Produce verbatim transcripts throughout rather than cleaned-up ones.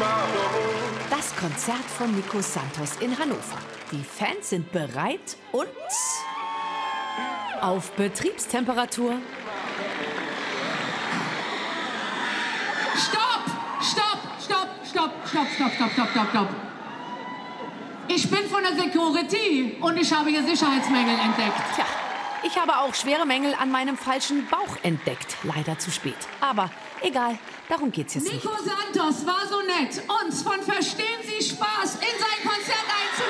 Das Konzert von Nico Santos in Hannover. Die Fans sind bereit und auf Betriebstemperatur. Stopp! Stopp! Stopp! Stopp! Stopp! Stopp! Stopp! Stopp! Stopp! Stopp! Ich bin von der Security und ich habe hier Sicherheitsmängel entdeckt. Tja, ich habe auch schwere Mängel an meinem falschen Bauch entdeckt. Leider zu spät. Aber egal, darum geht's jetzt nicht. Nico Santos war so nett, uns von Verstehen Sie Spaß in sein Konzert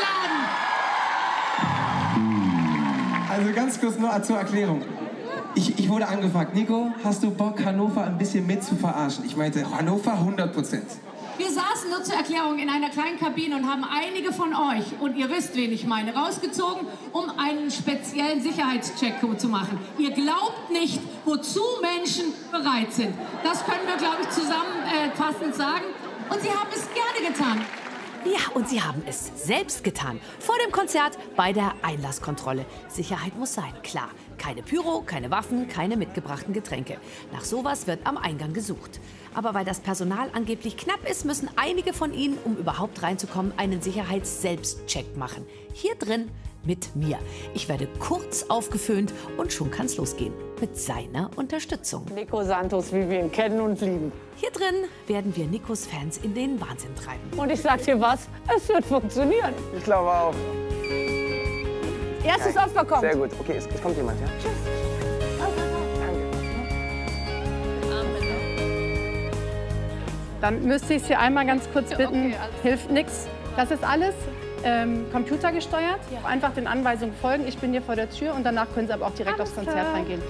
einzuladen. Also ganz kurz nur zur Erklärung. Ich, ich wurde angefragt, Nico, hast du Bock, Hannover ein bisschen mit zu verarschen? Ich meinte, Hannover hundert Prozent. Wir saßen nur zur Erklärung in einer kleinen Kabine und haben einige von euch, und ihr wisst, wen ich meine, rausgezogen, um einen speziellen Sicherheitscheck zu machen. Ihr glaubt nicht, wozu Menschen bereit sind. Das können wir, glaube ich, zusammenfassend sagen. Und sie haben es gerne getan. Ja, und sie haben es selbst getan. Vor dem Konzert bei der Einlasskontrolle. Sicherheit muss sein, klar. Keine Pyro, keine Waffen, keine mitgebrachten Getränke. Nach sowas wird am Eingang gesucht. Aber weil das Personal angeblich knapp ist, müssen einige von ihnen, um überhaupt reinzukommen, einen Sicherheits-Selbstcheck machen. Hier drin mit mir. Ich werde kurz aufgeföhnt und schon kann's losgehen. Mit seiner Unterstützung. Nico Santos, wie wir ihn kennen und lieben. Hier drin werden wir Nikos Fans in den Wahnsinn treiben. Und ich sag dir was, es wird funktionieren. Ich glaube auch. Erstes Opfer kommt. Sehr gut. Okay, es, es kommt jemand, ja? Tschüss. Dann müsste ich Sie einmal ganz kurz bitten, okay, hilft nichts. Das ist alles ähm, computergesteuert. Ja. Einfach den Anweisungen folgen. Ich bin hier vor der Tür und danach können Sie aber auch direkt alles aufs Konzert klar. reingehen.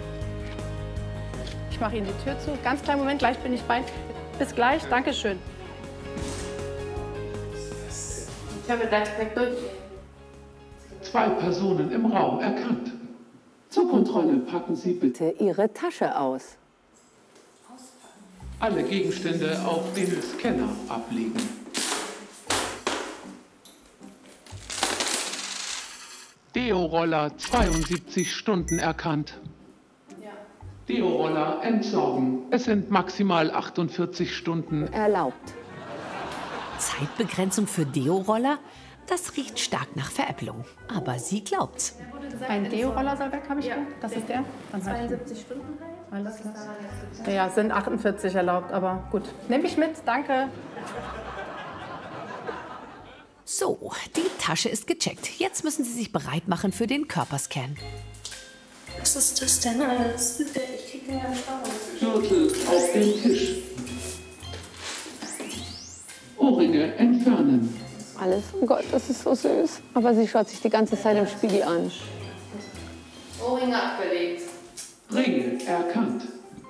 Ich mache Ihnen die Tür zu. Ganz kleinen Moment, gleich bin ich bei. Bis gleich, Dankeschön. Ich habe gleich direkt durch. Zwei Personen im Raum erkannt. Zur Kontrolle packen Sie bitte Ihre Tasche aus. alle Gegenstände auf den Scanner ablegen. Deo-Roller zweiundsiebzig Stunden erkannt. Ja. Deo-Roller entsorgen. Es sind maximal achtundvierzig Stunden erlaubt. Zeitbegrenzung für Deo-Roller? Das riecht stark nach Veräpplung. Aber sie glaubt's. Ein Deo-Roller soll weg, habe ich ja. Das ist der? Dann zweiundsiebzig Stunden halt. Alles klar. Ja, es sind achtundvierzig erlaubt, aber gut. Nehme ich mit, danke. So, die Tasche ist gecheckt. Jetzt müssen Sie sich bereit machen für den Körperscan. Was ist das denn alles? Ich krieg den gar nicht raus. Gürtel auf den Tisch. Ohrringe entfernen. Alles, oh Gott, das ist so süß. Aber sie schaut sich die ganze Zeit im Spiegel an. Ohrringe abgelegt. Ringe erkannt.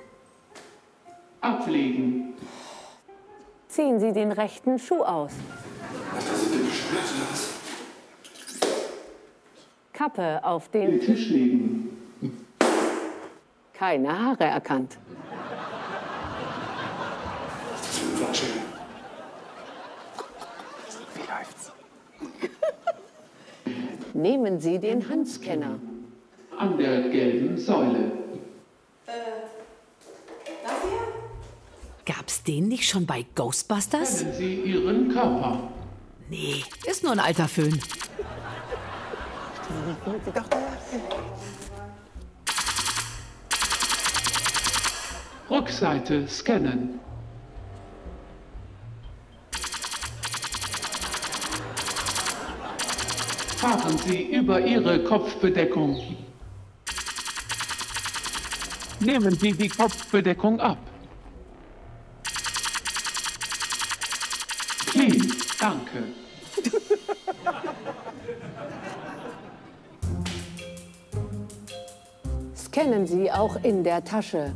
Ablegen. Ziehen Sie den rechten Schuh aus. Kappe auf den, den Tisch legen. Keine Haare erkannt. Wie läuft's? Nehmen Sie den Handscanner. An der gelben Säule. Äh, das hier? Gab's den nicht schon bei Ghostbusters? Kennen Sie Ihren Körper? Nee, ist nur ein alter Föhn. Rückseite scannen. Fahren Sie über Ihre Kopfbedeckung. Nehmen Sie die Kopfbedeckung ab. Clean, danke. Scannen Sie auch in der Tasche.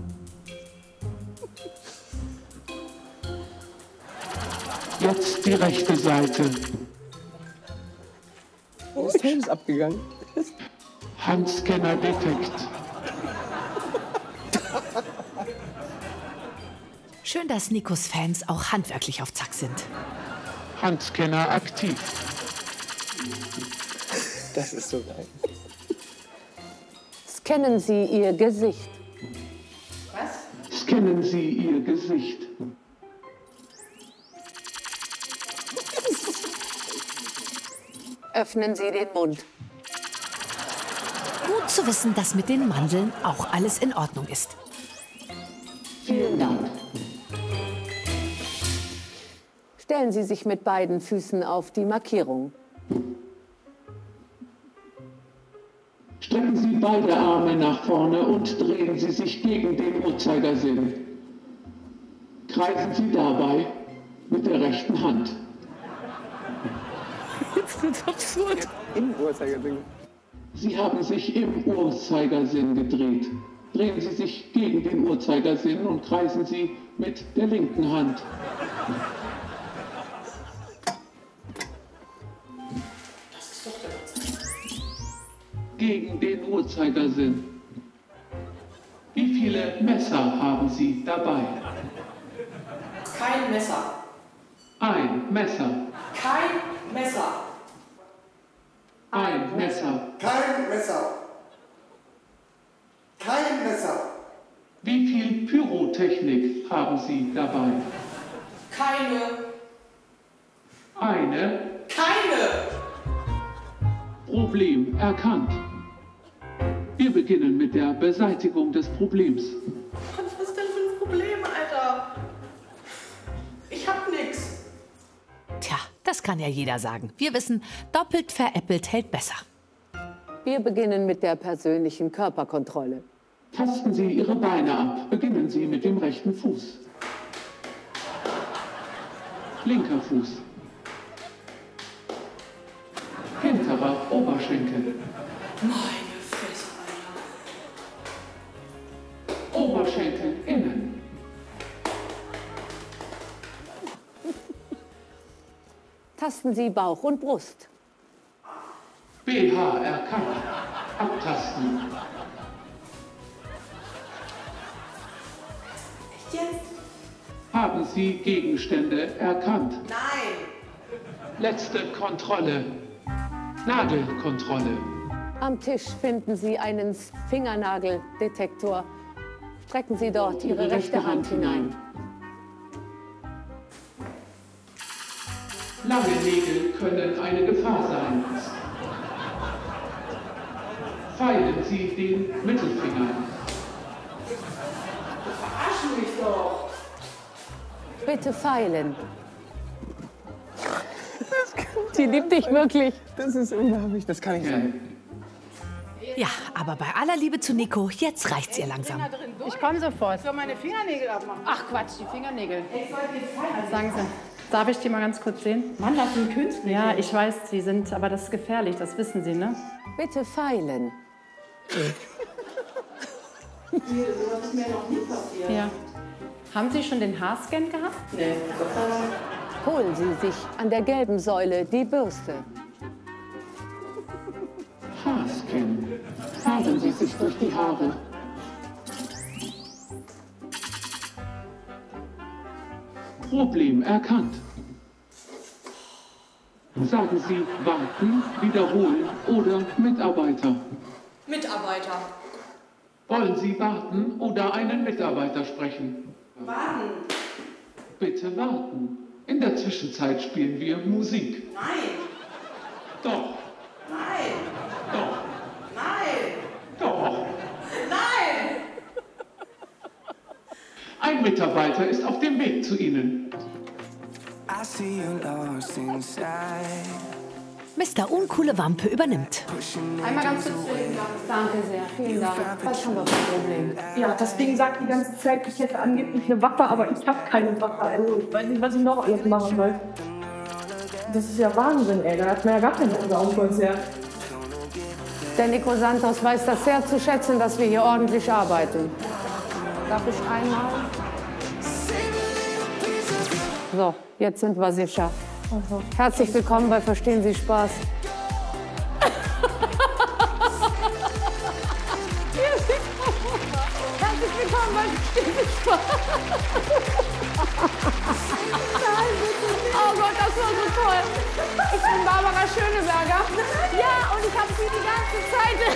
Jetzt die rechte Seite. Das Tape ist abgegangen. Handscanner detect. Schön, dass Nikos Fans auch handwerklich auf Zack sind. Handscanner aktiv. Das ist so geil. Scannen Sie Ihr Gesicht. Was? Scannen Sie Ihr Gesicht. Öffnen Sie den Mund. Gut zu wissen, dass mit den Mandeln auch alles in Ordnung ist. Vielen Dank. Stellen Sie sich mit beiden Füßen auf die Markierung. Strecken Sie beide Arme nach vorne und drehen Sie sich gegen den Uhrzeigersinn. Kreisen Sie dabei mit der rechten Hand. Das ist absurd. Im Uhrzeigersinn. Sie haben sich im Uhrzeigersinn gedreht. Drehen Sie sich gegen den Uhrzeigersinn und kreisen Sie mit der linken Hand. Gegen den Uhrzeigersinn. Wie viele Messer haben Sie dabei? Kein Messer. Ein Messer. Kein Messer. Ein Messer. Kein Messer. Kein Messer. Wie viel Pyrotechnik haben Sie dabei? Keine. Eine. Keine. Problem erkannt. Wir beginnen mit der Beseitigung des Problems. Was ist denn für ein Problem, Alter? Ich hab nix. Tja, das kann ja jeder sagen. Wir wissen, doppelt veräppelt hält besser. Wir beginnen mit der persönlichen Körperkontrolle. Tasten Sie Ihre Beine ab. Beginnen Sie mit dem rechten Fuß. Linker Fuß. Hinterer Oberschenkel. Meine Fresse, Alter. Oberschenkel innen. Tasten Sie Bauch und Brust. B H erkannt. Abtasten. Echt jetzt? Haben Sie Gegenstände erkannt? Nein. Letzte Kontrolle. Nagelkontrolle. Am Tisch finden Sie einen Fingernageldetektor. Strecken Sie dort Ihre rechte Hand hinein. Lange Nägel können eine Gefahr sein. Feilen Sie den Mittelfinger. Verarschen mich doch. Bitte feilen. Sie liebt dich wirklich. Das ist unglaublich, das kann nicht sein. Ja, aber bei aller Liebe zu Nico, jetzt reicht's ihr langsam. Ich komme sofort. Ich soll meine Fingernägel abmachen. Ach Quatsch, die Fingernägel. Ich soll die feiern. Sagen Sie, darf ich die mal ganz kurz sehen? Mann, das sind Künstler. Ja, ich weiß, Sie sind, aber das ist gefährlich, das wissen Sie, ne? Bitte feilen. Das ist mir noch nie passiert. Ja. Haben Sie schon den Haarscan gehabt? Nee, Gott sei Dank. Holen Sie sich an der gelben Säule die Bürste. Haarscan. Fahren Sie sich durch die Haare. Problem erkannt. Sagen Sie warten, wiederholen oder Mitarbeiter. Mitarbeiter. Wollen Sie warten oder einen Mitarbeiter sprechen? Warten. Bitte warten. In der Zwischenzeit spielen wir Musik. Nein. Doch, Nein. doch, Nein. doch. Nein. Ein Mitarbeiter ist auf dem Weg zu Ihnen. I see you lost inside. Mister Uncoole Wampe übernimmt. Einmal ganz kurz reden. Danke sehr, vielen Dank. Was haben wir für ein Problem? Ja, das Ding sagt die ganze Zeit, ich hätte angeblich eine Waffe, aber ich habe keine Waffe. Also ich weiß nicht, was ich noch alles machen soll. Das ist ja Wahnsinn, ey. Da hat man ja gar keine Ursache am Konzert. Der Nico Santos weiß das sehr zu schätzen, dass wir hier ordentlich arbeiten. Darf ich einmal? So, jetzt sind wir sicher. Also. Herzlich willkommen bei Verstehen Sie Spaß. Herzlich willkommen bei Verstehen Sie Spaß. Oh Gott, das war so toll. Ich bin Barbara Schöneberger. Ja, und ich habe Sie die ganze Zeit...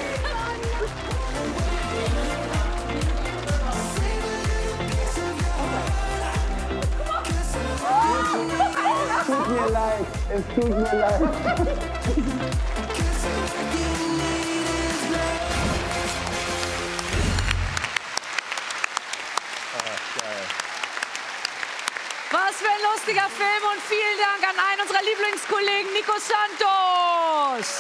tut mir leid. Es tut mir leid. Was für ein lustiger Film und vielen Dank an einen unserer Lieblingskollegen, Nico Santos.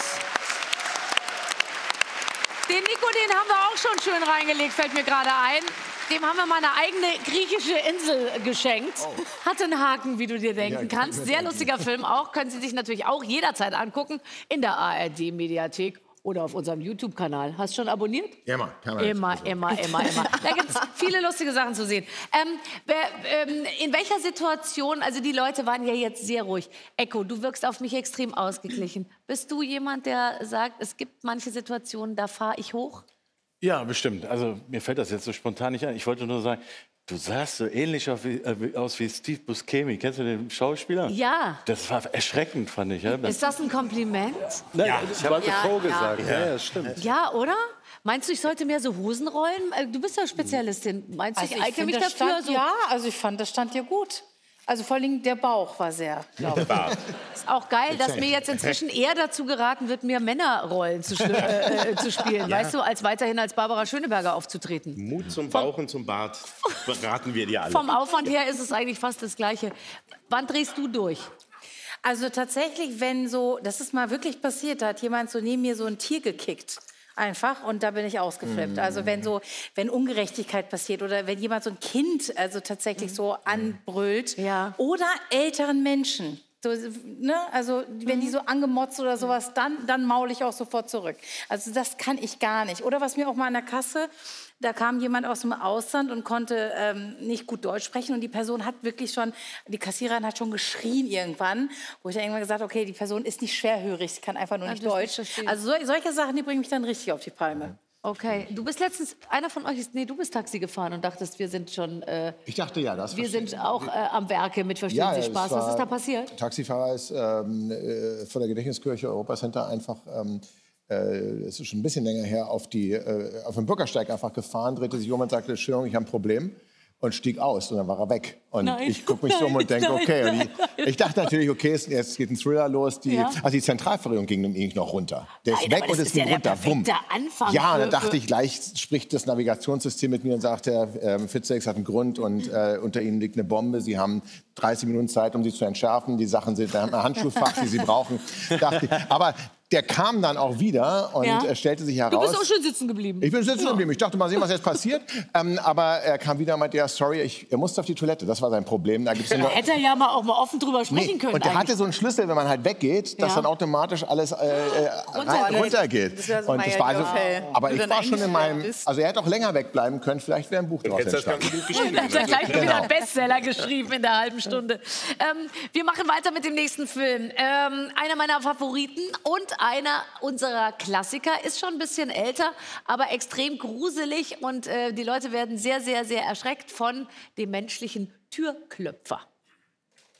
Den Nico, den haben wir auch schon schön reingelegt, fällt mir gerade ein. Dem haben wir mal eine eigene griechische Insel geschenkt. Oh. Hat einen Haken, wie du dir denken ja, kannst. Sehr lustiger Film auch. Können Sie sich natürlich auch jederzeit angucken in der A R D-Mediathek. Oder auf unserem YouTube-Kanal. Hast du schon abonniert? Immer. Immer, immer, immer, immer, immer. Da gibt es viele lustige Sachen zu sehen. Ähm, wer, ähm, in welcher Situation, also die Leute waren ja jetzt sehr ruhig. Ecko, du wirkst auf mich extrem ausgeglichen. Bist du jemand, der sagt, es gibt manche Situationen, da fahre ich hoch? Ja, bestimmt. Also mir fällt das jetzt so spontan nicht ein. Ich wollte nur sagen, du sahst so ähnlich aus wie, äh, aus wie Steve Buscemi. Kennst du den Schauspieler? Ja. Das war erschreckend, fand ich. Ja? Ist das ein Kompliment? Nein, ja, ich habe ja, Frau ja. gesagt. Ja. Ja, ja, stimmt. Ja, oder? Meinst du, ich sollte mehr so Hosen rollen? Du bist ja Spezialistin. Meinst du, Also ich ich eigne mich finde, das dafür? stand, So? Ja, also ich fand, das stand dir gut. Also vor allem der Bauch war sehr, glaube ich. Ist auch geil, dass mir jetzt inzwischen eher dazu geraten wird, mehr Männerrollen zu, äh, äh, zu spielen. Ja. Weißt du, als weiterhin als Barbara Schöneberger aufzutreten. Mut zum Bauch und zum Bart beraten wir dir alle. Vom Aufwand her ist es eigentlich fast das Gleiche. Wann drehst du durch? Also tatsächlich, wenn so, das ist mal wirklich passiert, da hat jemand so neben mir so ein Tier gekickt. Einfach, und da bin ich ausgeflippt. Also wenn so, wenn Ungerechtigkeit passiert oder wenn jemand so ein Kind also tatsächlich so anbrüllt ja. oder älteren Menschen. So, ne? Also wenn die so angemotzt oder sowas, dann, dann maul ich auch sofort zurück. Also das kann ich gar nicht. Oder was mir auch mal an der Kasse, da kam jemand aus dem Ausland und konnte ähm, nicht gut Deutsch sprechen und die Person hat wirklich schon, die Kassiererin hat schon geschrien irgendwann, wo ich dann irgendwann gesagt habe, okay, die Person ist nicht schwerhörig, sie kann einfach nur nicht ja, Deutsch. Also so, solche Sachen, die bringen mich dann richtig auf die Palme. Okay, du bist letztens, einer von euch ist, nee, du bist Taxi gefahren und dachtest, wir sind schon, äh, ich dachte ja, das wir sind auch äh, am Werke mit Verstehen ja, Sie Spaß. Was ist da passiert? Taxifahrer ist ähm, äh, von der Gedächtniskirche Europacenter einfach, ähm, äh, es ist schon ein bisschen länger her, auf, die, äh, auf den Bürgersteig einfach gefahren, drehte sich um und sagte, Entschuldigung, ich habe ein Problem. Und stieg aus und dann war er weg. Und nein, ich gucke mich so um und denke, okay. Und ich, ich dachte natürlich, okay, jetzt geht ein Thriller los. Die, ja. Also die Zentralverriegelung ging nämlich noch runter. Der ist nein, weg und es ging ja runter. Wumm. Anfang ja, und dann für, dachte ich, gleich spricht das Navigationssystem mit mir und sagt, Herr ähm, Fitzek hat einen Grund und äh, unter Ihnen liegt eine Bombe. Sie haben dreißig Minuten Zeit, um sie zu entschärfen. Die Sachen sind, da haben wir ein Handschuhfach, die Sie brauchen. Dachte ich. Aber der kam dann auch wieder und ja. stellte sich heraus... Du bist auch schön sitzen geblieben. Ich bin sitzen ja. geblieben. Ich dachte, mal sehen, was jetzt passiert. ähm, aber er kam wieder und meinte, ja, sorry, ich, er musste auf die Toilette. Das war sein Problem. Da gibt's da nur... hätte er ja mal auch mal offen drüber sprechen nee. können. Und er eigentlich. hatte so einen Schlüssel, wenn man halt weggeht, dass ja. dann automatisch alles äh, runter runtergeht. Das so und das war also, aber ich war schon in meinem... Also er hätte auch länger wegbleiben können. Vielleicht wäre ein Buch draus entstanden. Er hat gleich wieder einen Bestseller geschrieben in der halben Stunde. Ähm, wir machen weiter mit dem nächsten Film. Ähm, einer meiner Favoriten und einer unserer Klassiker, ist schon ein bisschen älter, aber extrem gruselig und äh, die Leute werden sehr, sehr, sehr erschreckt von dem menschlichen Türklopfer.